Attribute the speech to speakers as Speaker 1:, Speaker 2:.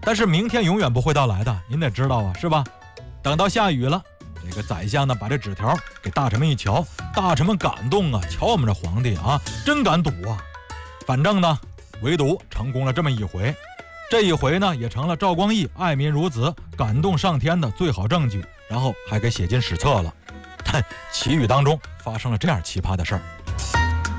Speaker 1: 但是明天永远不会到来的，您得知道啊，是吧？等到下雨了，这个宰相呢把这纸条给大臣们一瞧，大臣们感动啊，瞧我们这皇帝啊，真敢赌啊！反正呢，唯独成功了这么一回，这一回呢也成了赵光义爱民如子、感动上天的最好证据，然后还给写进史册了。但奇遇当中发生了这样奇葩的事儿。